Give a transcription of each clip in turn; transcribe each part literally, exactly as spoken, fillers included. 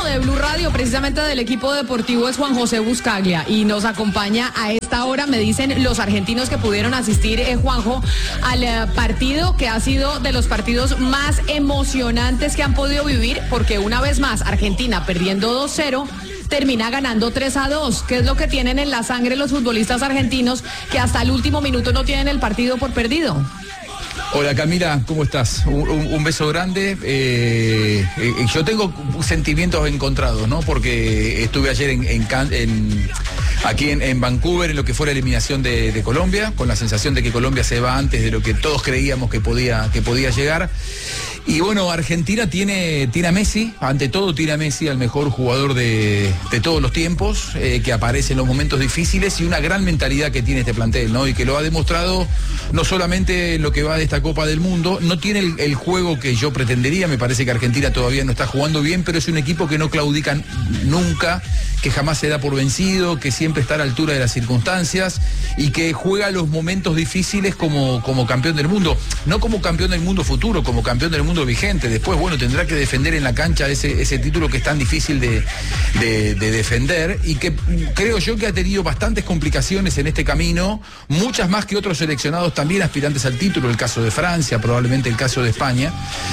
de Blue Radio, precisamente del equipo deportivo, es Juan José Buscaglia y nos acompaña a esta hora. Me dicen los argentinos que pudieron asistir, eh, Juanjo, al eh, partido que ha sido de los partidos más emocionantes que han podido vivir, porque una vez más Argentina perdiendo dos cero termina ganando tres a dos. ¿Qué es lo que tienen en la sangre los futbolistas argentinos que hasta el último minuto no tienen el partido por perdido? Hola Camila, ¿cómo estás? Un, un, un beso grande. Eh, eh, yo tengo sentimientos encontrados, ¿no? Porque estuve ayer en, en, en aquí en, en Vancouver, en lo que fue la eliminación de, de Colombia, con la sensación de que Colombia se va antes de lo que todos creíamos que podía, que podía llegar. Y bueno, Argentina tiene, tiene a Messi, ante todo tiene a Messi, al mejor jugador de, de todos los tiempos, eh, que aparece en los momentos difíciles, y una gran mentalidad que tiene este plantel, ¿no? Y que lo ha demostrado no solamente en lo que va de esta Copa del Mundo. No tiene el, el juego que yo pretendería, me parece que Argentina todavía no está jugando bien, pero es un equipo que no claudica nunca, que jamás se da por vencido, que siempre está a la altura de las circunstancias y que juega los momentos difíciles como, como campeón del mundo, no como campeón del mundo futuro, como campeón del mundo vigente. Después, bueno, tendrá que defender en la cancha ese, ese título que es tan difícil de, de, de defender, y que creo yo que ha tenido bastantes complicaciones en este camino, muchas más que otros seleccionados también aspirantes al título, el caso de Francia, probablemente el caso de España,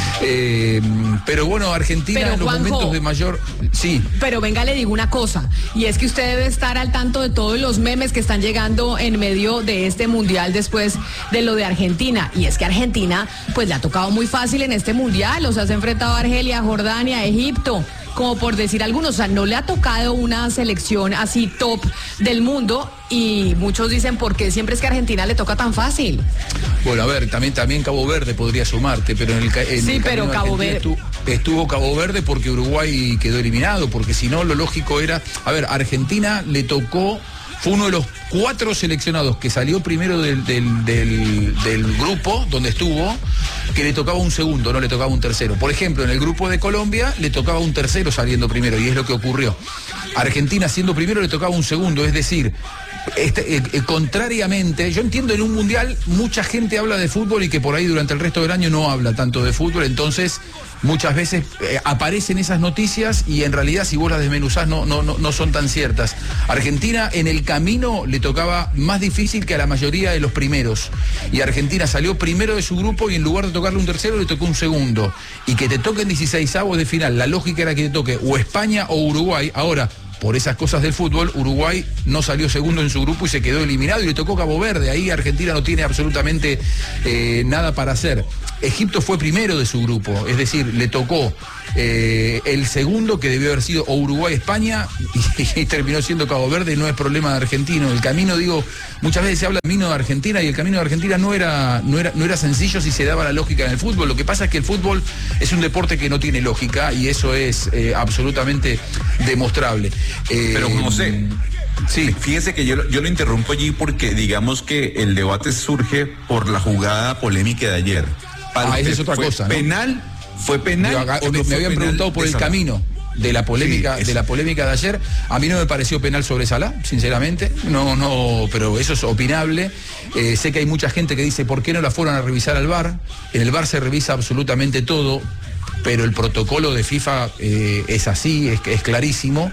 eh, pero bueno, Argentina pero, en los Juanjo, momentos de mayor... Sí. Pero venga, le digo una cosa, y es que usted debe estar al tanto de todos los memes que están llegando en medio de este mundial después de lo de Argentina, y es que Argentina pues le ha tocado muy fácil en este mundial, o sea, se ha enfrentado a Argelia, Jordania, Egipto, como por decir algunos, o sea, no le ha tocado una selección así top del mundo, y muchos dicen, ¿por qué siempre es que a Argentina le toca tan fácil? Bueno, a ver, también, también Cabo Verde podría sumarte, pero en el, en sí, el pero Cabo Verde estuvo, estuvo Cabo Verde porque Uruguay quedó eliminado, porque si no, lo lógico era, a ver, Argentina le tocó, fue uno de los cuatro seleccionados que salió primero del, del, del, del grupo donde estuvo, que le tocaba un segundo, no le tocaba un tercero. Por ejemplo, en el grupo de Colombia le tocaba un tercero saliendo primero, y es lo que ocurrió. Argentina siendo primero le tocaba un segundo, es decir, este, eh, eh, contrariamente, yo entiendo en un mundial mucha gente habla de fútbol y que por ahí durante el resto del año no habla tanto de fútbol, entonces muchas veces eh, aparecen esas noticias y en realidad si vos las desmenuzás no, no, no, no son tan ciertas. Argentina en el camino le tocaba más difícil que a la mayoría de los primeros, y Argentina salió primero de su grupo y en lugar de tocarle un tercero le tocó un segundo, y que te toquen dieciseisavos de final, la lógica era que te toque o España o Uruguay. Ahora, por esas cosas del fútbol, Uruguay no salió segundo en su grupo y se quedó eliminado, y le tocó Cabo Verde. Ahí Argentina no tiene absolutamente eh, nada para hacer. Egipto fue primero de su grupo, es decir, le tocó eh, el segundo, que debió haber sido o Uruguay, España, y, y terminó siendo Cabo Verde. No es problema de argentino. El camino, digo, muchas veces se habla del camino de Argentina, y el camino de Argentina no era, no era, no era sencillo si se daba la lógica en el fútbol. Lo que pasa es que el fútbol es un deporte que no tiene lógica, y eso es eh, absolutamente demostrable. Eh, Pero José, sí, fíjese que yo, yo lo interrumpo allí porque digamos que el debate surge por la jugada polémica de ayer. Ah, esa es otra fue cosa, ¿no? ¿Penal? ¿Fue penal? Acá, ¿o no me fue habían penal preguntado por el Salah? camino de la polémica, sí, de la polémica de ayer. A mí no me pareció penal sobre Salah, sinceramente. No, no, pero eso es opinable. Eh, sé que hay mucha gente que dice, ¿por qué no la fueron a revisar al V A R? En el V A R se revisa absolutamente todo, pero el protocolo de FIFA eh, es así, es, es clarísimo.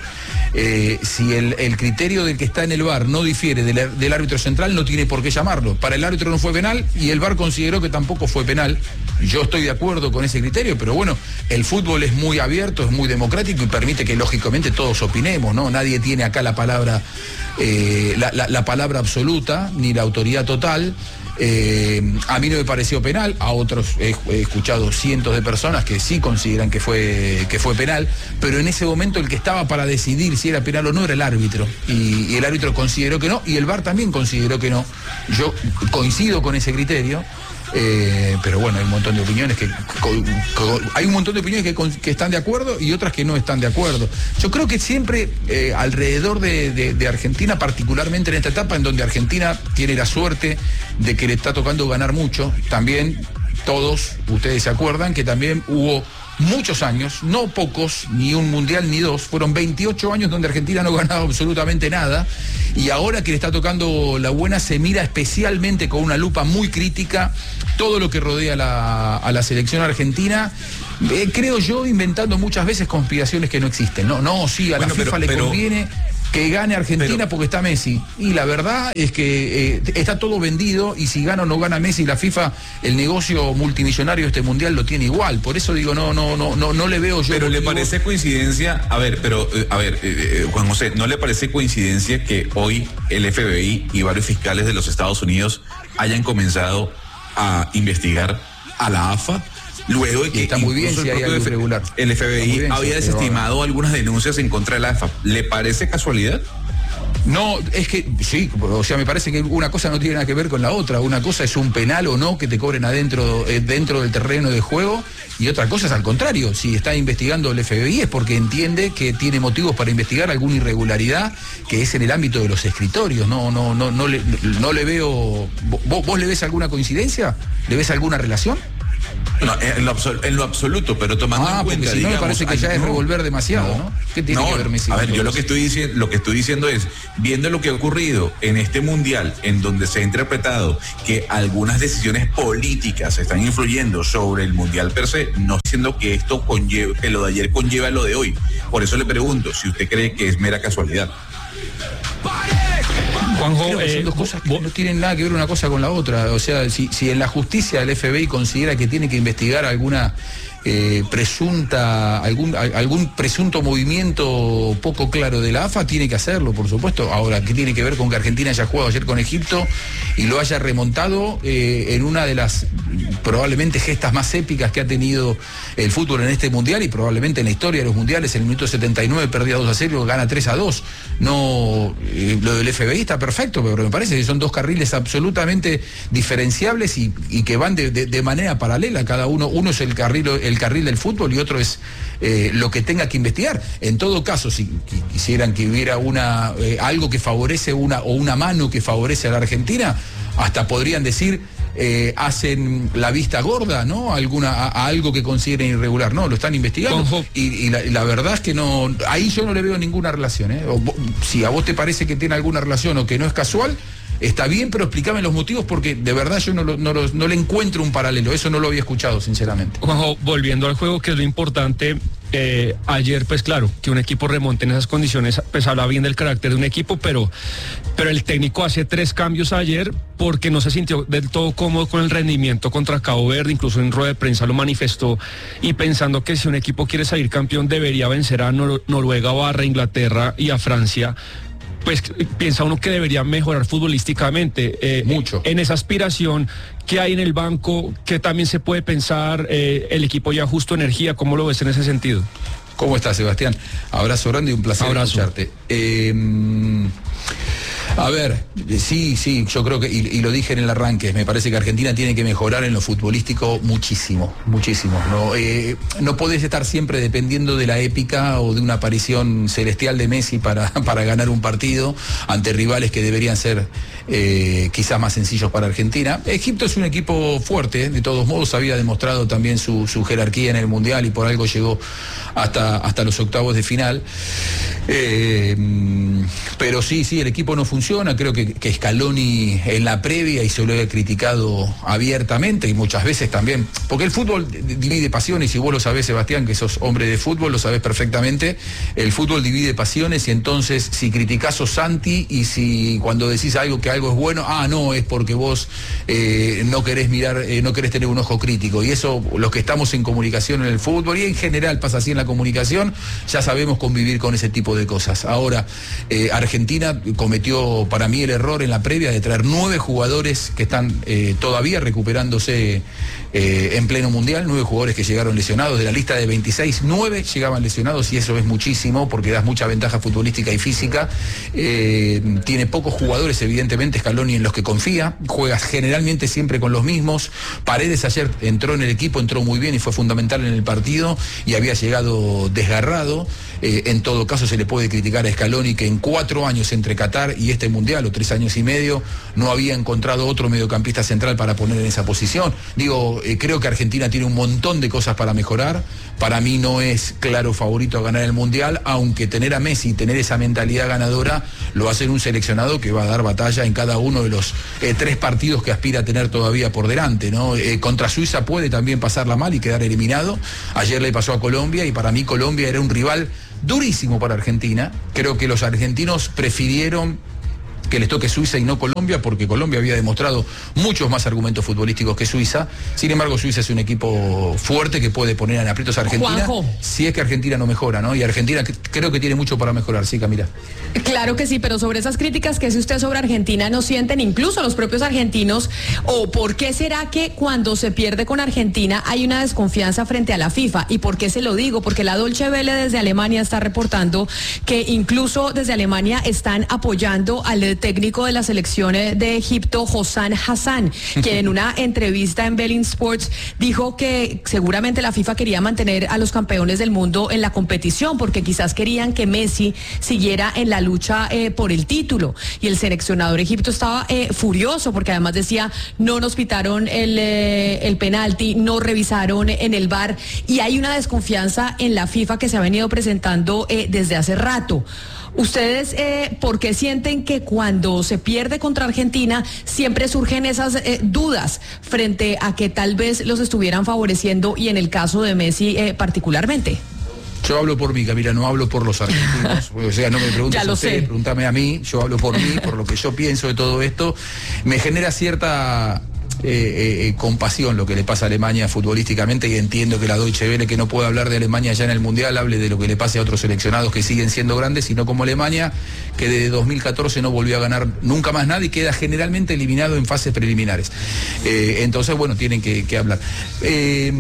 Eh, si el, el criterio del que está en el V A R no difiere del, del árbitro central, no tiene por qué llamarlo. Para el árbitro no fue penal y el V A R consideró que tampoco fue penal. Yo estoy de acuerdo con ese criterio, pero bueno, el fútbol es muy abierto, es muy democrático y permite que lógicamente todos opinemos, ¿no? Nadie tiene acá la palabra, eh, la, la, la palabra absoluta, ni la autoridad total. Eh, a mí no me pareció penal, a otros he, he escuchado cientos de personas que sí consideran que fue, que fue penal, pero en ese momento el que estaba para decidir si era penal o no era el árbitro, y, y el árbitro consideró que no, y el V A R también consideró que no. Yo coincido con ese criterio. Eh, pero bueno, hay un montón de opiniones que co, co, hay un montón de opiniones que, con, que están de acuerdo y otras que no están de acuerdo. Yo creo que siempre eh, alrededor de, de, de Argentina, particularmente en esta etapa en donde Argentina tiene la suerte de que le está tocando ganar mucho, también todos ustedes se acuerdan que también hubo muchos años, no pocos, ni un mundial ni dos, fueron veintiocho años donde Argentina no ganaba absolutamente nada, y ahora que le está tocando la buena se mira especialmente con una lupa muy crítica todo lo que rodea la, a la selección argentina, Eh, creo yo, inventando muchas veces conspiraciones que no existen. No, no, sí, a bueno, la FIFA pero, le pero... conviene que gane Argentina pero, porque está Messi. Y la verdad es que eh, está todo vendido y si gana o no gana Messi, la FIFA, el negocio multimillonario de este mundial lo tiene igual. Por eso digo, no, no, no, no, no le veo yo. Pero le parece coincidencia, a ver, pero, eh, a ver, eh, Juan José, ¿no le parece coincidencia que hoy el F B I y varios fiscales de los Estados Unidos hayan comenzado a investigar a la A F A? Luego de que está muy bien si hay algo irregular. El F B I había desestimado algunas denuncias en contra de la A F A. ¿Le parece casualidad? No, es que sí, o sea, me parece que una cosa no tiene nada que ver con la otra. Una cosa es un penal o no que te cobren adentro, eh, dentro del terreno de juego, y otra cosa es al contrario. Si está investigando el F B I es porque entiende que tiene motivos para investigar alguna irregularidad que es en el ámbito de los escritorios. No, no, no, no le, no le veo. ¿Vos, vos le ves alguna coincidencia? ¿Le ves alguna relación? No, en lo, absol- en lo absoluto, pero tomando ah, en cuenta, si no, digamos, me parece que ya no, es revolver demasiado, ¿no? ¿no? ¿Qué tiene no, que ver Messi? A ver, yo lo que estoy diciendo, lo que estoy diciendo es, viendo lo que ha ocurrido en este mundial, en donde se ha interpretado que algunas decisiones políticas están influyendo sobre el mundial per se, no diciendo que esto conlleve, que lo de ayer conlleva lo de hoy. Por eso le pregunto si usted cree que es mera casualidad. Juanjo, Creo que son eh, dos cosas que vos... no tienen nada que ver una cosa con la otra. O sea, si, si en la justicia el F B I considera que tiene que investigar alguna eh, presunta, algún, algún presunto movimiento poco claro de la A F A, tiene que hacerlo, por supuesto. Ahora, ¿qué tiene que ver con que Argentina haya jugado ayer con Egipto y lo haya remontado eh, en una de las probablemente gestas más épicas que ha tenido el fútbol en este mundial y probablemente en la historia de los mundiales? En el minuto setenta y nueve perdía dos a cero, gana tres a dos. No, eh, lo del F B I está perfecto, pero me parece que son dos carriles absolutamente diferenciables y, y que van de, de, de manera paralela. Cada uno, uno es el carril, el carril del fútbol y otro es eh, lo que tenga que investigar. En todo caso, si quisieran que hubiera una eh, algo que favorece una o una mano que favorece a la Argentina, hasta podrían decir eh, hacen la vista gorda, ¿no? Alguna, a, a algo que consideren irregular. No, lo están investigando. Y, y, la, y la verdad es que no, ahí yo no le veo ninguna relación, ¿eh? O, si a vos te parece que tiene alguna relación o que no es casual, está bien, pero explícame los motivos porque de verdad yo no, lo, no, lo, no le encuentro un paralelo. Eso no lo había escuchado, sinceramente. Juanjo, volviendo al juego, que es lo importante, eh, ayer, pues claro, que un equipo remonte en esas condiciones, pues habla bien del carácter de un equipo, pero, pero el técnico hace tres cambios ayer porque no se sintió del todo cómodo con el rendimiento contra Cabo Verde, incluso en rueda de prensa lo manifestó, y pensando que si un equipo quiere salir campeón debería vencer a Nor- Noruega, Barra, Inglaterra y a Francia. Pues piensa uno que debería mejorar futbolísticamente. Eh, Mucho. En esa aspiración que hay en el banco, que también se puede pensar, eh, el equipo ya justo energía, ¿cómo lo ves en ese sentido? ¿Cómo estás, Sebastián? Abrazo grande y un placer Abrazo. escucharte. Eh, a ver, sí, sí, yo creo que, y, y lo dije en el arranque, me parece que Argentina tiene que mejorar en lo futbolístico muchísimo, muchísimo. No, eh, no podés estar siempre dependiendo de la épica o de una aparición celestial de Messi para, para ganar un partido ante rivales que deberían ser eh, quizás más sencillos para Argentina. Egipto es un equipo fuerte, de todos modos había demostrado también su, su jerarquía en el Mundial y por algo llegó hasta, hasta los octavos de final. Eh, pero sí, sí, el equipo no funciona. Creo que, que Scaloni en la previa, y se lo he criticado abiertamente y muchas veces también, porque el fútbol divide pasiones, y vos lo sabés, Sebastián, que sos hombre de fútbol, lo sabés perfectamente. El fútbol divide pasiones, y entonces si criticás sos anti, y si cuando decís algo que algo es bueno, ah, no, es porque vos eh, no querés mirar, eh, no querés tener un ojo crítico. Y eso, los que estamos en comunicación en el fútbol, y en general pasa así en la comunicación, ya sabemos convivir con ese tipo de cosas. Ahora, eh, Argentina cometió para mí el error en la previa de traer nueve jugadores que están eh, todavía recuperándose eh, en pleno mundial, nueve jugadores que llegaron lesionados. De la lista de veintiséis, nueve llegaban lesionados, y eso es muchísimo porque das mucha ventaja futbolística y física. Eh, tiene pocos jugadores, evidentemente, Scaloni en los que confía, juega generalmente siempre con los mismos. Paredes ayer entró en el equipo, entró muy bien y fue fundamental en el partido, y había llegado desgarrado. Eh, en todo caso se le puede criticar a Scaloni que en cuatro años entre Qatar y este Mundial, o tres años y medio, no había encontrado otro mediocampista central para poner en esa posición. Digo, eh, creo que Argentina tiene un montón de cosas para mejorar. Para mí no es claro favorito a ganar el Mundial, aunque tener a Messi y tener esa mentalidad ganadora lo hace un seleccionado que va a dar batalla en cada uno de los eh, tres partidos que aspira a tener todavía por delante, ¿no? Eh, contra Suiza puede también pasarla mal y quedar eliminado. Ayer le pasó a Colombia y para mí Colombia era un rival durísimo para Argentina. Creo que los argentinos prefirieron que les toque Suiza y no Colombia, porque Colombia había demostrado muchos más argumentos futbolísticos que Suiza. Sin embargo, Suiza es un equipo fuerte que puede poner en aprietos a Argentina, Juanjo, si es que Argentina no mejora, ¿no? Y Argentina creo que tiene mucho para mejorar, sí, Camila. Claro que sí, pero sobre esas críticas que hace usted sobre Argentina, ¿no sienten incluso los propios argentinos? ¿O por qué será que cuando se pierde con Argentina hay una desconfianza frente a la FIFA? ¿Y por qué se lo digo? Porque la Deutsche Welle desde Alemania está reportando que incluso desde Alemania están apoyando al técnico de la selección de Egipto, Hossam Hassan, quien en una entrevista en Bein Sports dijo que seguramente la FIFA quería mantener a los campeones del mundo en la competición, porque quizás querían que Messi siguiera en la lucha eh, por el título. Y el seleccionador de Egipto estaba eh, furioso, porque además decía, no nos pitaron el, eh, el penalti, no revisaron en el V A R, y hay una desconfianza en la FIFA que se ha venido presentando eh, desde hace rato. ¿Ustedes eh, por qué sienten que cuando se pierde contra Argentina siempre surgen esas eh, dudas frente a que tal vez los estuvieran favoreciendo, y en el caso de Messi eh, particularmente? Yo hablo por mí, Camila, no hablo por los argentinos. O sea, no me preguntes a usted, pregúntame a mí. Yo hablo por mí, por lo que yo pienso de todo esto. Me genera cierta Eh, eh, compasión lo que le pasa a Alemania futbolísticamente, y entiendo que la Deutsche Welle, que no puede hablar de Alemania ya en el Mundial, hable de lo que le pase a otros seleccionados que siguen siendo grandes, sino como Alemania, que desde dos mil catorce no volvió a ganar nunca más nada y queda generalmente eliminado en fases preliminares. Eh, entonces, bueno, tienen que, que hablar. Eh,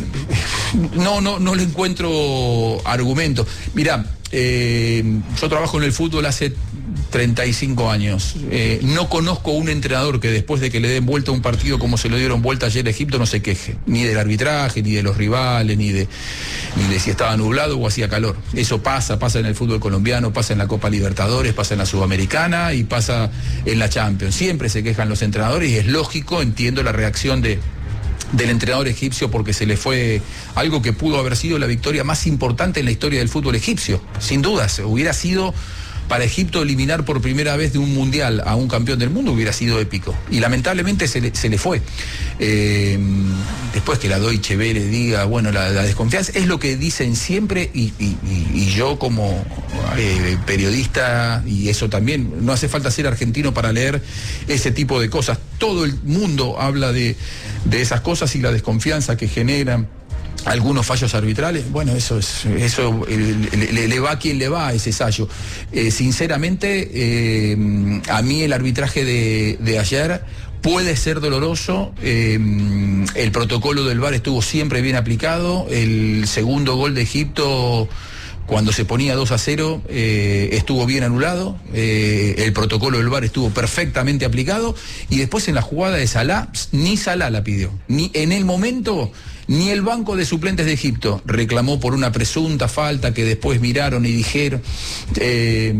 no, no, no le encuentro argumento. Mirá, eh, yo trabajo en el fútbol hace treinta y cinco años. Eh, no conozco un entrenador que después de que le den vuelta a un partido como se lo dieron vuelta ayer a Egipto no se queje, ni del arbitraje, ni de los rivales, ni de, ni de si estaba nublado o hacía calor. Eso pasa, pasa en el fútbol colombiano, pasa en la Copa Libertadores, pasa en la Sudamericana y pasa en la Champions. Siempre se quejan los entrenadores y es lógico, entiendo la reacción de del entrenador egipcio, porque se le fue algo que pudo haber sido la victoria más importante en la historia del fútbol egipcio, sin dudas. Hubiera sido para Egipto eliminar por primera vez de un mundial a un campeón del mundo, hubiera sido épico. Y lamentablemente se le, se le fue. Eh, después que la Deutsche Welle diga, bueno, la, la desconfianza, es lo que dicen siempre, y, y, y yo como eh, periodista, y eso también, no hace falta ser argentino para leer ese tipo de cosas. Todo el mundo habla de, de esas cosas y la desconfianza que generan algunos fallos arbitrales. Bueno, eso es eso le, le, le va a quien le va a ese sallo. Eh, sinceramente, eh, a mí el arbitraje de, de ayer puede ser doloroso. Eh, el protocolo del V A R estuvo siempre bien aplicado. El segundo gol de Egipto, cuando se ponía dos a cero, eh, estuvo bien anulado. Eh, el protocolo del V A R estuvo perfectamente aplicado. Y después en la jugada de Salah, ni Salah la pidió. Ni en el momento, ni el banco de suplentes de Egipto reclamó por una presunta falta que después miraron y dijeron. Eh,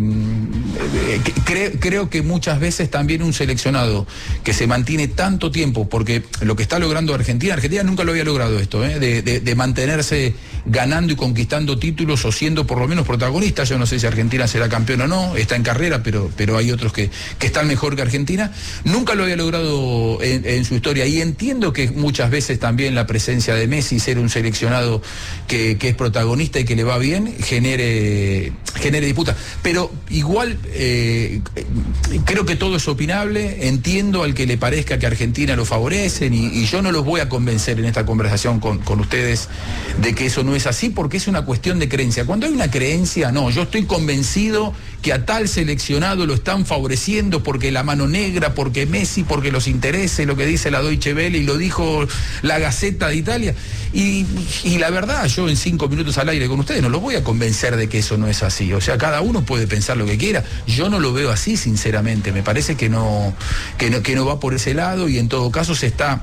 cre, creo que muchas veces también un seleccionado que se mantiene tanto tiempo, porque lo que está logrando Argentina, Argentina nunca lo había logrado esto, eh, de, de, de mantenerse ganando y conquistando títulos o siendo por lo menos protagonista. Yo no sé si Argentina será campeón o no, está en carrera, pero, pero hay otros que, que están mejor que Argentina. Nunca lo había logrado en, en su historia, y entiendo que muchas veces también la presencia de Messi, ser un seleccionado que, que es protagonista y que le va bien, genere, genere disputa. Pero igual eh, creo que todo es opinable. Entiendo al que le parezca que Argentina lo favorecen, y, y yo no los voy a convencer en esta conversación con, con ustedes de que eso no es así, porque es una cuestión de creencia. Cuando hay una creencia, no, yo estoy convencido que a tal seleccionado lo están favoreciendo porque la mano negra, porque Messi, porque los intereses, lo que dice la Deutsche Welle y lo dijo la Gaceta de Italia. Y, y la verdad, yo en cinco minutos al aire con ustedes no los voy a convencer de que eso no es así. O sea, cada uno puede pensar lo que quiera. Yo no lo veo así, sinceramente. Me parece que no, que no, que no va por ese lado, y en todo caso se está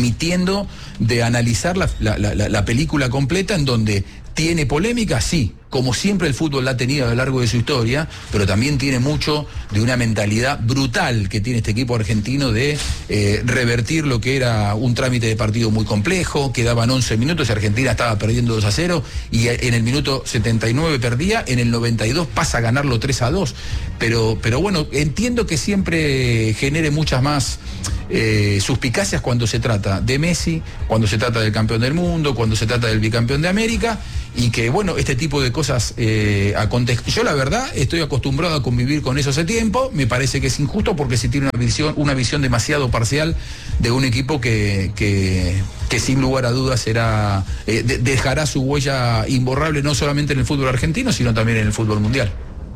omitiendo de analizar la, la, la, la película completa, en donde tiene polémica, sí, como siempre el fútbol la ha tenido a lo largo de su historia, pero también tiene mucho de una mentalidad brutal que tiene este equipo argentino de eh, revertir lo que era un trámite de partido muy complejo, quedaban once minutos, Argentina estaba perdiendo dos a cero y en el minuto setenta y nueve perdía, en el noventa y dos pasa a ganarlo tres a dos, pero, pero bueno, entiendo que siempre genere muchas más eh, suspicacias cuando se trata de Messi, cuando se trata del campeón del mundo, cuando se trata del bicampeón de América, y que bueno, este tipo de cosas eh, acontezcan. Yo la verdad estoy acostumbrado a convivir con eso hace tiempo, me parece que es injusto porque se tiene una visión, una visión demasiado parcial de un equipo que, que, que sin lugar a dudas será, eh, de, dejará su huella imborrable no solamente en el fútbol argentino, sino también en el fútbol mundial.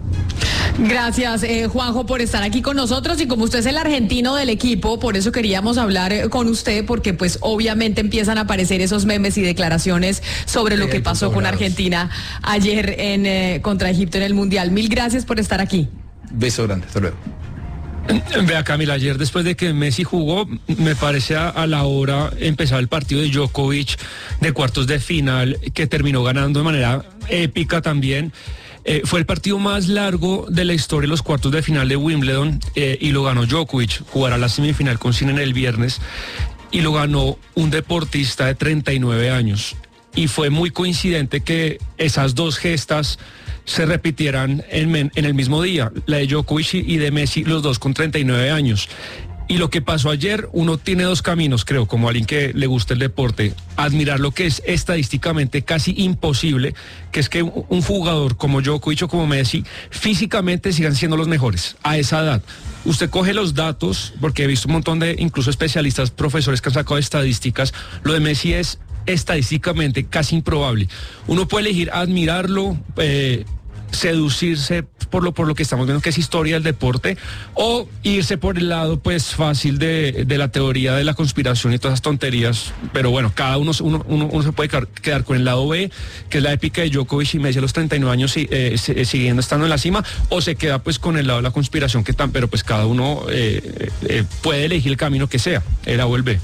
Gracias, eh, Juanjo, por estar aquí con nosotros, y como usted es el argentino del equipo, por eso queríamos hablar eh, con usted, porque pues obviamente empiezan a aparecer esos memes y declaraciones sobre sí, lo que pasó con lados. Argentina ayer en eh, contra Egipto en el Mundial. Mil gracias por estar aquí. Beso grande, hasta luego. Vea, Camila, ayer después de que Messi jugó, me parece a, a la hora empezar el partido de Djokovic de cuartos de final, que terminó ganando de manera épica también. Eh, fue el partido más largo de la historia de los cuartos de final de Wimbledon eh, y lo ganó Djokovic. Jugará la semifinal con Sinner el viernes y lo ganó un deportista de treinta y nueve años. Y fue muy coincidente que esas dos gestas se repitieran en, en el mismo día, la de Djokovic y de Messi, los dos con treinta y nueve años. Y lo que pasó ayer, uno tiene dos caminos, creo, como alguien que le gusta el deporte: admirar lo que es estadísticamente casi imposible, que es que un jugador como Djokovic o como Messi físicamente sigan siendo los mejores a esa edad. Usted coge los datos, porque he visto un montón de incluso especialistas, profesores que han sacado estadísticas, lo de Messi es estadísticamente casi improbable. Uno puede elegir admirarlo, eh, seducirse por lo por lo que estamos viendo que es historia del deporte, o irse por el lado pues fácil de, de la teoría de la conspiración y todas esas tonterías. Pero bueno, cada uno uno, uno, uno se puede quedar, quedar con el lado B, que es la épica de Djokovic y Messi a los treinta y nueve años eh, eh, siguiendo estando en la cima, o se queda pues con el lado de la conspiración, que tan, pero pues cada uno eh, eh, puede elegir el camino que sea, el A o el B.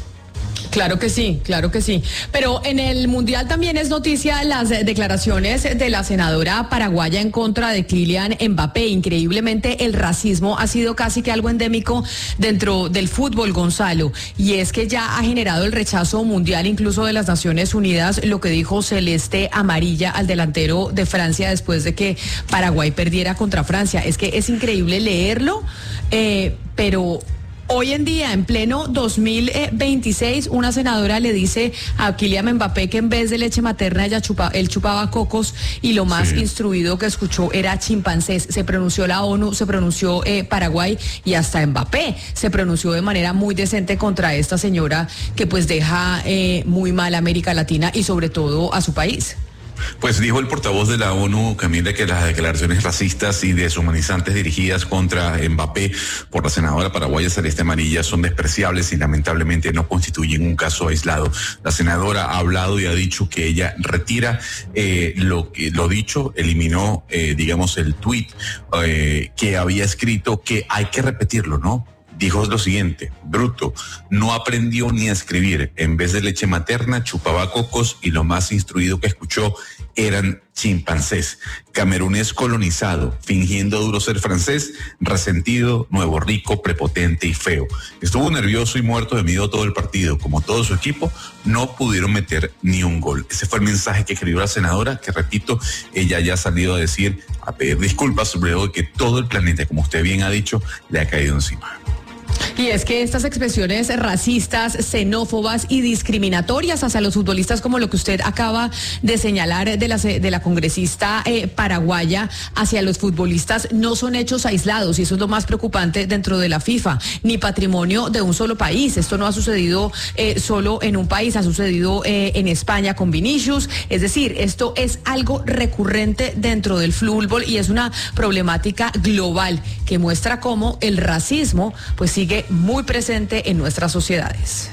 Claro que sí, claro que sí. Pero en el Mundial también es noticia las declaraciones de la senadora paraguaya en contra de Kylian Mbappé. Increíblemente, el racismo ha sido casi que algo endémico dentro del fútbol, Gonzalo. Y es que ya ha generado el rechazo mundial, incluso de las Naciones Unidas, lo que dijo celeste amarilla al delantero de Francia después de que Paraguay perdiera contra Francia. Es que es increíble leerlo, eh, pero... hoy en día, en pleno dos mil veintiséis, una senadora le dice a Kylian Mbappé que en vez de leche materna ella chupa, él chupaba cocos y lo más sí. instruido que escuchó era chimpancés. Se pronunció la ONU, se pronunció eh, Paraguay y hasta Mbappé se pronunció de manera muy decente contra esta señora que pues deja eh, muy mal a América Latina y sobre todo a su país. Pues dijo el portavoz de la ONU, Camila, que las declaraciones racistas y deshumanizantes dirigidas contra Mbappé por la senadora paraguaya celeste amarilla son despreciables y lamentablemente no constituyen un caso aislado. La senadora ha hablado y ha dicho que ella retira eh, lo que lo dicho, eliminó, eh, digamos, el tuit eh, que había escrito, que hay que repetirlo, ¿no? Dijo lo siguiente: bruto, no aprendió ni a escribir, en vez de leche materna chupaba cocos y lo más instruido que escuchó eran chimpancés. Camerunés colonizado, fingiendo duro ser francés, resentido, nuevo rico, prepotente y feo. Estuvo nervioso y muerto de miedo todo el partido. Como todo su equipo, no pudieron meter ni un gol. Ese fue el mensaje que escribió la senadora, que repito, ella ya ha salido a decir, a pedir disculpas luego de que todo el planeta, como usted bien ha dicho, le ha caído encima. Y es que estas expresiones racistas, xenófobas y discriminatorias hacia los futbolistas, como lo que usted acaba de señalar de la, de la congresista eh, paraguaya hacia los futbolistas, no son hechos aislados, y eso es lo más preocupante dentro de la FIFA, ni patrimonio de un solo país. Esto no ha sucedido eh, solo en un país, ha sucedido eh, en España con Vinicius. Es decir, esto es algo recurrente dentro del fútbol y es una problemática global que muestra cómo el racismo pues sigue muy presente en nuestras sociedades.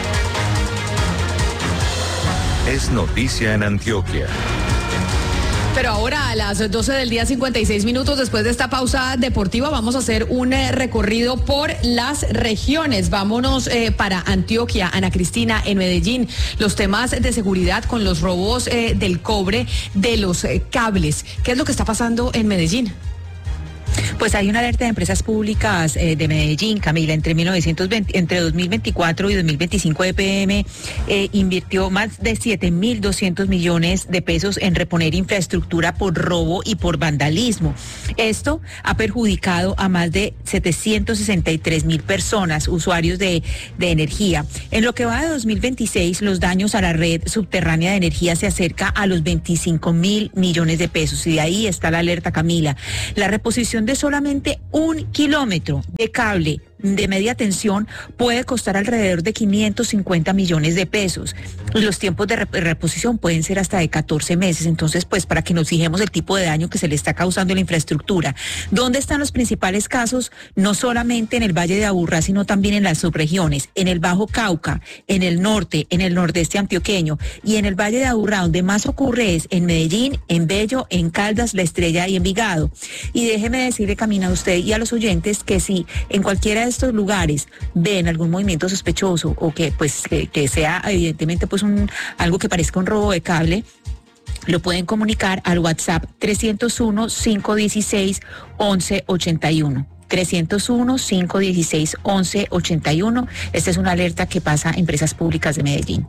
Es noticia en Antioquia. Pero ahora a las doce del día, cincuenta y seis minutos después de esta pausa deportiva, vamos a hacer un eh, recorrido por las regiones. Vámonos eh, para Antioquia, Ana Cristina, en Medellín. Los temas de seguridad con los robos eh, del cobre, de los eh, cables. ¿Qué es lo que está pasando en Medellín? Pues hay una alerta de empresas públicas eh, de Medellín, Camila. Entre mil novecientos veinte, entre dos mil veinticuatro y dos mil veinticinco, E P M eh, invirtió más de siete mil doscientos millones de pesos en reponer infraestructura por robo y por vandalismo. Esto ha perjudicado a más de setecientos sesenta y tres mil personas, usuarios de, de energía. En lo que va de dos mil veintiséis, los daños a la red subterránea de energía se acerca a los veinticinco mil millones de pesos. Y de ahí está la alerta, Camila. La reposición de solamente un kilómetro de cable de media tensión puede costar alrededor de quinientos cincuenta millones de pesos. Los tiempos de reposición pueden ser hasta de catorce meses. Entonces, pues para que nos fijemos el tipo de daño que se le está causando a la infraestructura. ¿Dónde están los principales casos? No solamente en el Valle de Aburrá, sino también en las subregiones, en el Bajo Cauca, en el norte, en el nordeste antioqueño y en el Valle de Aburrá. Donde más ocurre es en Medellín, en Bello, en Caldas, La Estrella y Envigado. Y déjeme decirle, Camina, a usted y a los oyentes que si en cualquiera de estos lugares ven algún movimiento sospechoso o que pues que, que sea evidentemente pues un algo que parezca un robo de cable, lo pueden comunicar al WhatsApp trescientos uno, cinco dieciséis, once ochenta y uno. trescientos uno, cinco dieciséis, once ochenta y uno. Esta es una alerta que pasa a empresas públicas de Medellín.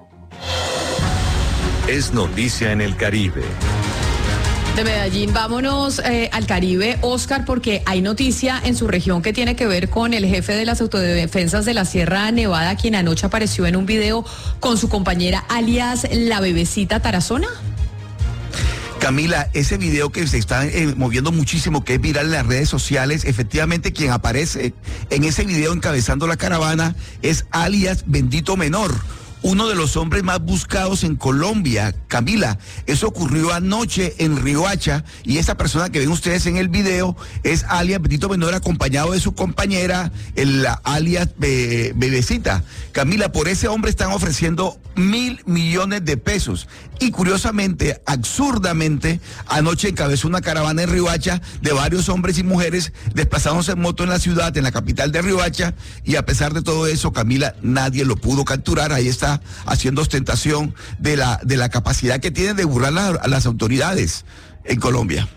Es noticia en el Caribe. De Medellín, vámonos eh, al Caribe, Oscar, porque hay noticia en su región que tiene que ver con el jefe de las autodefensas de la Sierra Nevada, quien anoche apareció en un video con su compañera alias la bebecita Tarazona. Camila, ese video que se está eh, moviendo muchísimo, que es viral en las redes sociales, efectivamente quien aparece en ese video encabezando la caravana es alias Bendito Menor, uno de los hombres más buscados en Colombia. Camila, eso ocurrió anoche en Riohacha y esa persona que ven ustedes en el video es alias Bendito Menor, acompañado de su compañera, el alias Be- Bebecita. Camila, por ese hombre están ofreciendo mil millones de pesos y curiosamente, absurdamente, anoche encabezó una caravana en Riohacha de varios hombres y mujeres desplazándose en moto en la ciudad, en la capital de Riohacha, y a pesar de todo eso, Camila, nadie lo pudo capturar. Ahí está haciendo ostentación de la, de la capacidad que tienen de burlar la, a las autoridades en Colombia.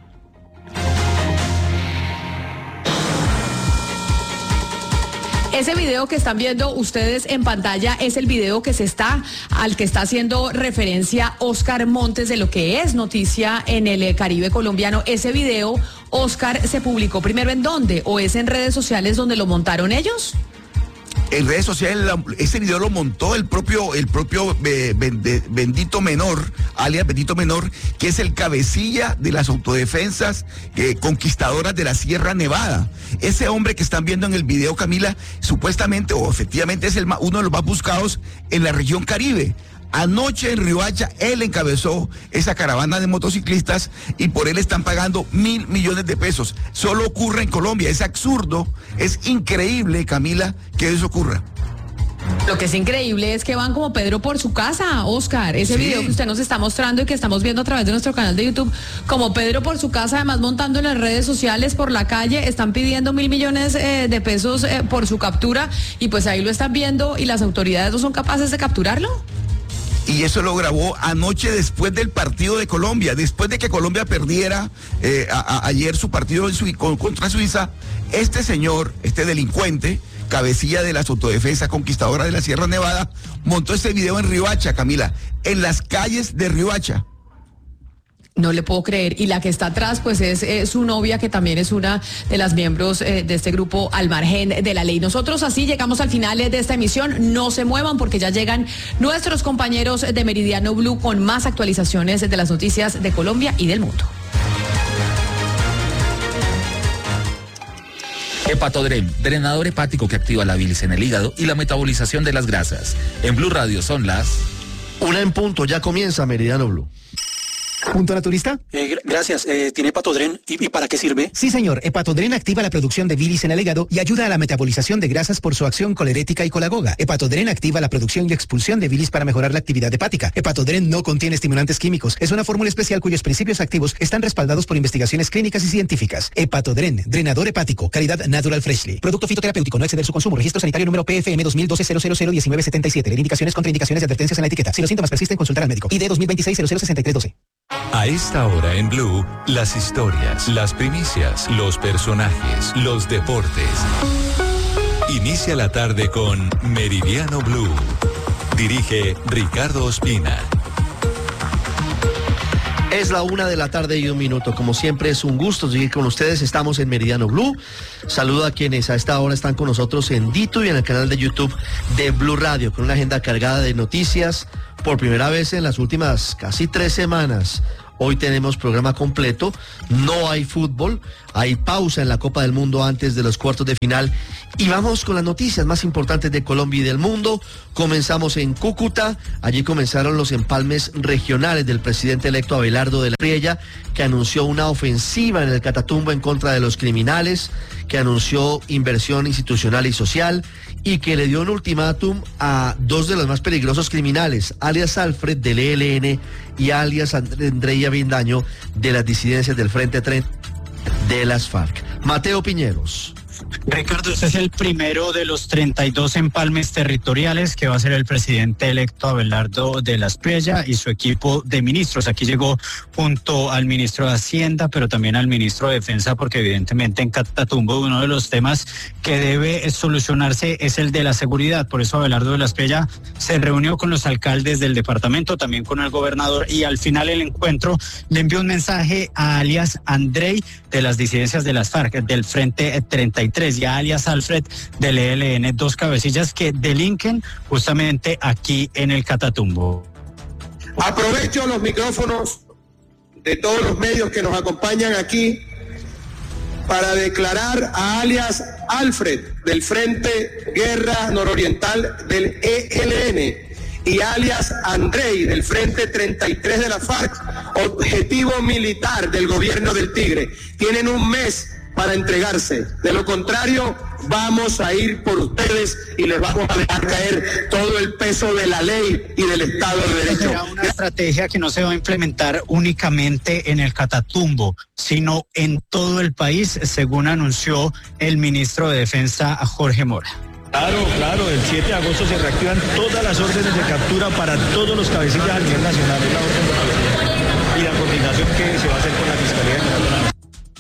Ese video que están viendo ustedes en pantalla es el video que se está, al que está haciendo referencia Oscar Montes, de lo que es noticia en el Caribe colombiano. Ese video, Oscar, ¿se publicó primero en dónde? ¿O es en redes sociales donde lo montaron ellos? En redes sociales, la, ese video lo montó el propio, el propio eh, Bendito Menor, alias Bendito Menor, que es el cabecilla de las autodefensas eh, conquistadoras de la Sierra Nevada. Ese hombre que están viendo en el video, Camila, supuestamente o efectivamente es el, uno de los más buscados en la región Caribe. Anoche en Riohacha, él encabezó esa caravana de motociclistas y por él están pagando mil millones de pesos. Solo ocurre en Colombia, es absurdo, es increíble, Camila, que eso ocurra. Lo que es increíble es que van como Pedro por su casa, Oscar. Ese sí. video que usted nos está mostrando y que estamos viendo a través de nuestro canal de YouTube, como Pedro por su casa, además montando en las redes sociales, por la calle, están pidiendo mil millones eh, de pesos eh, por su captura y pues ahí lo están viendo y las autoridades no son capaces de capturarlo. Y eso lo grabó anoche después del partido de Colombia, después de que Colombia perdiera eh, a, a, ayer su partido en su, contra Suiza. Este señor, este delincuente, cabecilla de las autodefensas conquistadoras de la Sierra Nevada, montó este video en Riohacha, Camila, en las calles de Riohacha. No le puedo creer. Y la que está atrás, pues es eh, su novia, que también es una de las miembros eh, de este grupo Al Margen de la Ley. Nosotros así llegamos al final de esta emisión. No se muevan porque ya llegan nuestros compañeros de Meridiano Blue con más actualizaciones de las noticias de Colombia y del mundo. Hepatodrem, drenador hepático que activa la bilis en el hígado y la metabolización de las grasas. En Blue Radio son las... Una en punto, ya comienza Meridiano Blue. ¿Punto naturista? Eh, gracias. Eh, ¿Tiene Hepatodren? ¿Y, ¿Y para qué sirve? Sí, señor. Hepatodren activa la producción de bilis en el hígado y ayuda a la metabolización de grasas por su acción colerética y colagoga. Hepatodren activa la producción y expulsión de bilis para mejorar la actividad hepática. Hepatodren no contiene estimulantes químicos. Es una fórmula especial cuyos principios activos están respaldados por investigaciones clínicas y científicas. Hepatodren, drenador hepático, calidad Natural Freshly. Producto fitoterapéutico, no exceder su consumo. Registro sanitario número P F M dos mil doce cero cero cero diecinueve setenta y siete. Indicaciones, contraindicaciones y advertencias en la etiqueta. Si los síntomas persisten, consultar al médico. I D dos mil veintiséis cero cero sesenta y tres doce. A esta hora en Blue, las historias, las primicias, los personajes, los deportes. Inicia la tarde con Meridiano Blue. Dirige Ricardo Ospina. Es la una de la tarde y un minuto. Como siempre es un gusto seguir con ustedes. Estamos en Meridiano Blue. Saludo a quienes a esta hora están con nosotros en Dito y en el canal de YouTube de Blue Radio, con una agenda cargada de noticias. Por primera vez en las últimas casi tres semanas. Hoy tenemos programa completo, no hay fútbol, hay pausa en la Copa del Mundo antes de los cuartos de final y vamos con las noticias más importantes de Colombia y del mundo. Comenzamos en Cúcuta, allí comenzaron los empalmes regionales del presidente electo Abelardo de la Espriella, que anunció una ofensiva en el Catatumbo en contra de los criminales, que anunció inversión institucional y social y que le dio un ultimátum a dos de los más peligrosos criminales, alias Alfred del E L N y alias Andrei Avendaño de las disidencias del Frente treinta de las FARC. Mateo Piñeros. Ricardo, este es el primero de los treinta y dos empalmes territoriales que va a hacer el presidente electo Abelardo de la Espriella y su equipo de ministros. Aquí llegó junto al ministro de Hacienda, pero también al ministro de Defensa, porque evidentemente en Catatumbo uno de los temas que debe solucionarse es el de la seguridad. Por eso Abelardo de la Espriella se reunió con los alcaldes del departamento, también con el gobernador, y al final del encuentro le envió un mensaje a alias Andrei de las disidencias de las FARC, del Frente treinta y tres, y a alias Alfred del E L N, dos cabecillas que delinquen justamente aquí en el Catatumbo. Aprovecho los micrófonos de todos los medios que nos acompañan aquí para declarar a alias Alfred del Frente Guerra Nororiental del E L N y alias Andrei del Frente treinta y tres de la FARC objetivo militar del gobierno del Tigre. Tienen un mes para entregarse. De lo contrario, vamos a ir por ustedes y les vamos a dejar caer todo el peso de la ley y del Estado de Derecho. Será una estrategia que no se va a implementar únicamente en el Catatumbo, sino en todo el país, según anunció el ministro de Defensa, Jorge Mora. Claro, claro, el siete de agosto se reactivan todas las órdenes de captura para todos los cabecillas a nivel nacional. Es la orden de presidente y la coordinación que se va a hacer con la Fiscalía General de la Nación.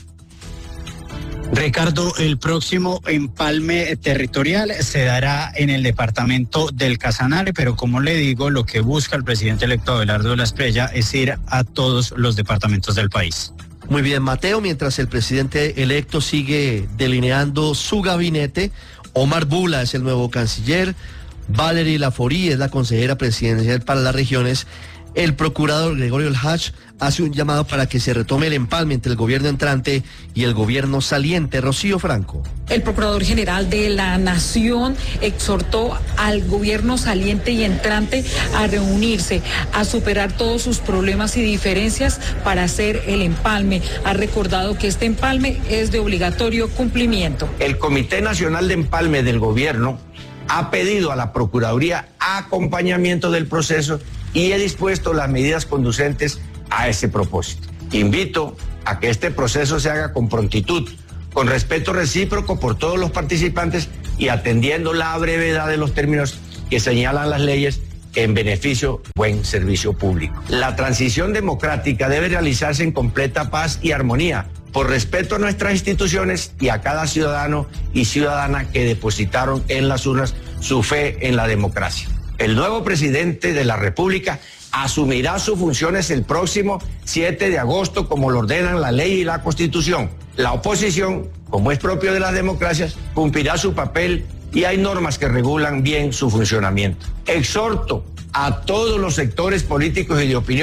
Ricardo, el próximo empalme territorial se dará en el departamento del Casanare, pero como le digo, lo que busca el presidente electo Abelardo de la Espriella es ir a todos los departamentos del país. Muy bien, Mateo, mientras el presidente electo sigue delineando su gabinete, Omar Bula es el nuevo canciller, Valerie Laforí es la consejera presidencial para las regiones. El procurador Gregorio El Hach hace un llamado para que se retome el empalme entre el gobierno entrante y el gobierno saliente. Rocío Franco. El Procurador General de la Nación exhortó al gobierno saliente y entrante a reunirse, a superar todos sus problemas y diferencias para hacer el empalme. Ha recordado que este empalme es de obligatorio cumplimiento. El Comité Nacional de Empalme del Gobierno ha pedido a la Procuraduría acompañamiento del proceso y he dispuesto las medidas conducentes a ese propósito. Invito a que este proceso se haga con prontitud, con respeto recíproco por todos los participantes y atendiendo la brevedad de los términos que señalan las leyes en beneficio del buen servicio público. La transición democrática debe realizarse en completa paz y armonía, por respeto a nuestras instituciones y a cada ciudadano y ciudadana que depositaron en las urnas su fe en la democracia. El nuevo presidente de la República asumirá sus funciones el próximo siete de agosto, como lo ordenan la ley y la Constitución. La oposición, como es propio de las democracias, cumplirá su papel y hay normas que regulan bien su funcionamiento. Exhorto a todos los sectores políticos y de opinión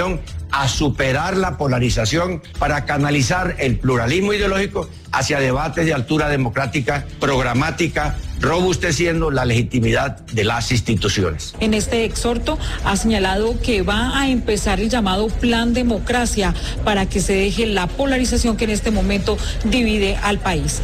a superar la polarización para canalizar el pluralismo ideológico hacia debates de altura democrática, programática, robusteciendo la legitimidad de las instituciones. En este exhorto ha señalado que va a empezar el llamado Plan Democracia para que se deje la polarización que en este momento divide al país.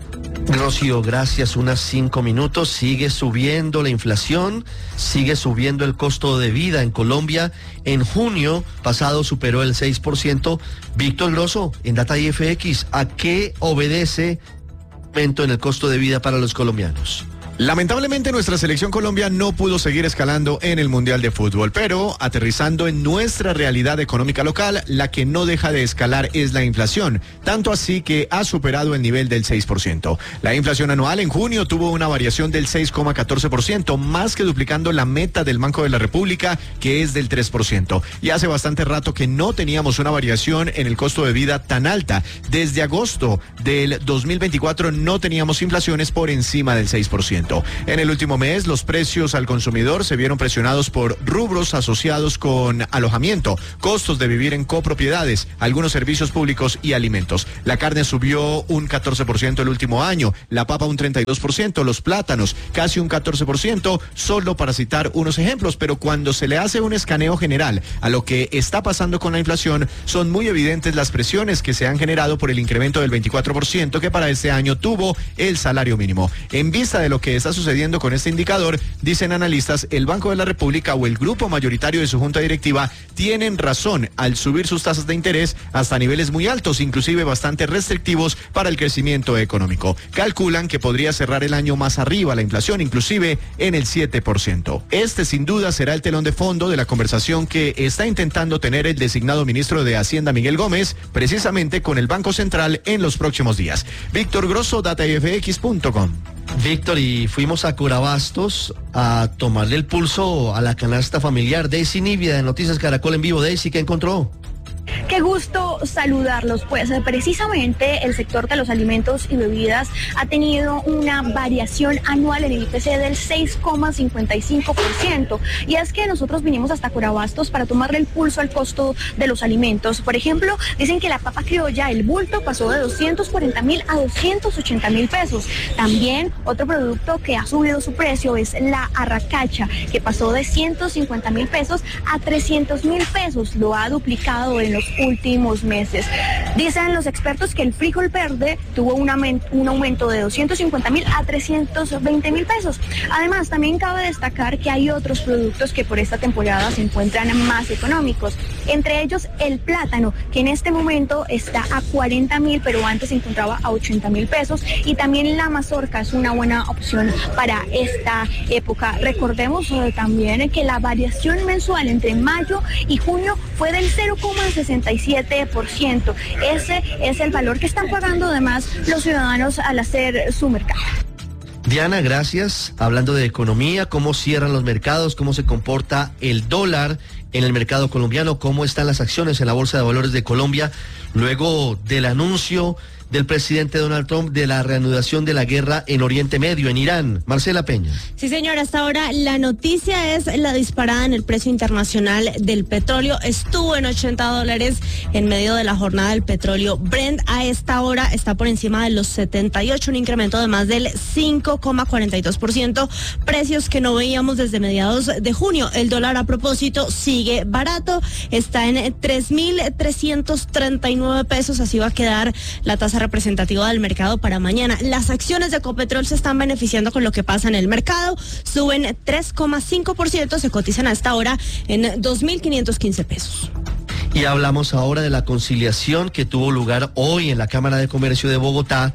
Rocío, gracias. Unas cinco minutos. Sigue subiendo la inflación, sigue subiendo el costo de vida en Colombia. En junio pasado superó el seis por ciento. Víctor Grosso, en Data I F X, ¿a qué obedece el aumento en el costo de vida para los colombianos? Lamentablemente nuestra selección Colombia no pudo seguir escalando en el Mundial de Fútbol, pero aterrizando en nuestra realidad económica local, la que no deja de escalar es la inflación, tanto así que ha superado el nivel del seis por ciento. La inflación anual en junio tuvo una variación del seis coma catorce por ciento, más que duplicando la meta del Banco de la República, que es del tres por ciento. Y hace bastante rato que no teníamos una variación en el costo de vida tan alta. Desde agosto del dos mil veinticuatro no teníamos inflaciones por encima del seis por ciento. En el último mes, los precios al consumidor se vieron presionados por rubros asociados con alojamiento, costos de vivir en copropiedades, algunos servicios públicos y alimentos. La carne subió un catorce por ciento el último año, la papa un treinta y dos por ciento, los plátanos casi un catorce por ciento, solo para citar unos ejemplos, pero cuando se le hace un escaneo general a lo que está pasando con la inflación, son muy evidentes las presiones que se han generado por el incremento del veinticuatro por ciento que para este año tuvo el salario mínimo. En vista de lo que está sucediendo con este indicador, dicen analistas, el Banco de la República o el grupo mayoritario de su junta directiva tienen razón al subir sus tasas de interés hasta niveles muy altos, inclusive bastante restrictivos para el crecimiento económico. Calculan que podría cerrar el año más arriba la inflación, inclusive en el siete por ciento. Este sin duda será el telón de fondo de la conversación que está intentando tener el designado ministro de Hacienda Miguel Gómez, precisamente con el Banco Central en los próximos días. Víctor Grosso, data I F X punto com. Víctor, y fuimos a Curabastos a tomarle el pulso a la canasta familiar. Daisy Nivia de Noticias Caracol en vivo. Daisy, ¿qué encontró? Qué gusto saludarlos, pues precisamente el sector de los alimentos y bebidas ha tenido una variación anual en el I P C del seis coma cincuenta y cinco por ciento, y es que nosotros vinimos hasta Curabastos para tomarle el pulso al costo de los alimentos. Por ejemplo, dicen que la papa criolla, el bulto, pasó de doscientos cuarenta mil a doscientos ochenta mil pesos. También otro producto que ha subido su precio es la arracacha, que pasó de ciento cincuenta mil pesos a trescientos mil pesos, lo ha duplicado en los últimos meses. Dicen los expertos que el frijol verde tuvo un, aumento, un aumento de doscientos cincuenta mil a trescientos veinte mil pesos. Además, también cabe destacar que hay otros productos que por esta temporada se encuentran más económicos. Entre ellos, el plátano, que en este momento está a cuarenta mil, pero antes se encontraba a ochenta mil pesos. Y también la mazorca es una buena opción para esta época. Recordemos eh, también que la variación mensual entre mayo y junio fue del cero coma sesenta y siete por ciento. Ese es el valor que están pagando además los ciudadanos al hacer su mercado. Diana, gracias. Hablando de economía, ¿cómo cierran los mercados? ¿Cómo se comporta el dólar en el mercado colombiano? ¿Cómo están las acciones en la Bolsa de Valores de Colombia luego del anuncio del presidente Donald Trump de la reanudación de la guerra en Oriente Medio, en Irán? Marcela Peña. Sí, señor, hasta ahora la noticia es la disparada en el precio internacional del petróleo. Estuvo en ochenta dólares en medio de la jornada del petróleo. Brent a esta hora está por encima de los setenta y ocho, un incremento de más del cinco coma cuarenta y dos por ciento, precios que no veíamos desde mediados de junio. El dólar, a propósito, sigue barato, está en tres mil trescientos treinta y nueve pesos, así va a quedar la tasa representativa del mercado para mañana. Las acciones de Ecopetrol se están beneficiando con lo que pasa en el mercado, suben tres coma cinco por ciento, se cotizan a esta hora en dos mil quinientos quince pesos. Y hablamos ahora de la conciliación que tuvo lugar hoy en la Cámara de Comercio de Bogotá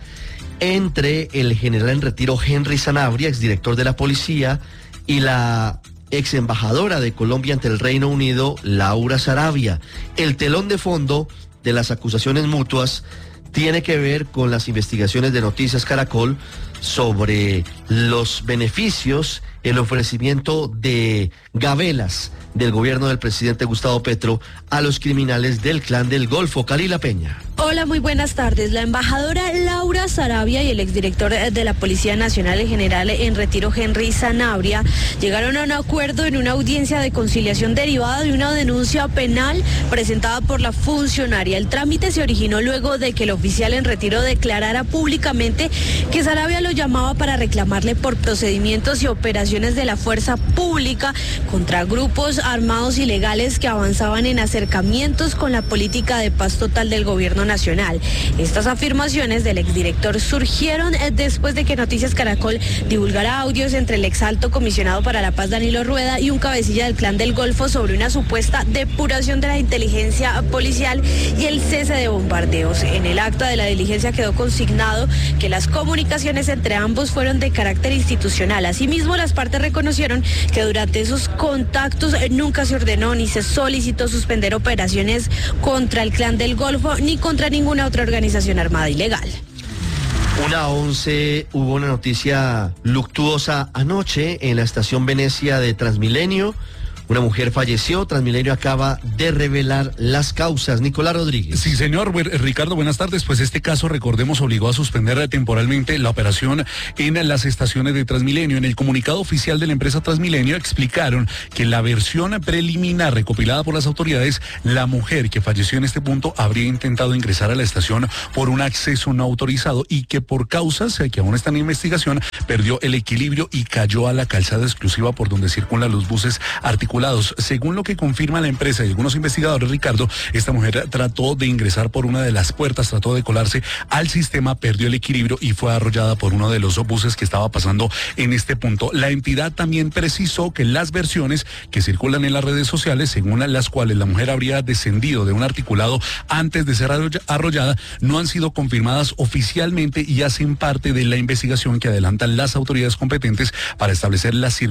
entre el general en retiro Henry Sanabria, exdirector de la policía, y la ex embajadora de Colombia ante el Reino Unido, Laura Sarabia. El telón de fondo de las acusaciones mutuas tiene que ver con las investigaciones de Noticias Caracol sobre los beneficios, el ofrecimiento de gabelas del gobierno del presidente Gustavo Petro a los criminales del Clan del Golfo. Calila Peña. Hola, muy buenas tardes. La embajadora Laura Sarabia y el exdirector de la Policía Nacional, el general en retiro Henry Sanabria, llegaron a un acuerdo en una audiencia de conciliación derivada de una denuncia penal presentada por la funcionaria. El trámite se originó luego de que el oficial en retiro declarara públicamente que Sarabia lo llamaba para reclamarle por procedimientos y operaciones de la fuerza pública contra grupos armados ilegales que avanzaban en acercamientos con la política de paz total del gobierno nacional. Estas afirmaciones del exdirector surgieron después de que Noticias Caracol divulgara audios entre el exalto comisionado para la paz Danilo Rueda y un cabecilla del Clan del Golfo sobre una supuesta depuración de la inteligencia policial y el cese de bombardeos. En el acta de la diligencia quedó consignado que las comunicaciones entre ambos fueron de carácter institucional. Asimismo, las partes reconocieron que durante esos contactos nunca se ordenó ni se solicitó suspender operaciones contra el Clan del Golfo ni contra ninguna otra organización armada ilegal. Una once, hubo una noticia luctuosa anoche en la estación Venecia de Transmilenio. Una mujer falleció. Transmilenio acaba de revelar las causas. Nicolás Rodríguez. Sí, señor. Ricardo, buenas tardes. Pues este caso, recordemos, obligó a suspender temporalmente la operación en las estaciones de Transmilenio. En el comunicado oficial de la empresa Transmilenio explicaron que la versión preliminar recopilada por las autoridades, la mujer que falleció en este punto habría intentado ingresar a la estación por un acceso no autorizado y que por causas que aún están en investigación perdió el equilibrio y cayó a la calzada exclusiva por donde circulan los buses articulados. Según lo que confirma la empresa y algunos investigadores, Ricardo, esta mujer trató de ingresar por una de las puertas, trató de colarse al sistema, perdió el equilibrio y fue arrollada por uno de los buses que estaba pasando en este punto. La entidad también precisó que las versiones que circulan en las redes sociales, según las cuales la mujer habría descendido de un articulado antes de ser arrollada, no han sido confirmadas oficialmente y hacen parte de la investigación que adelantan las autoridades competentes para establecer las circunstancias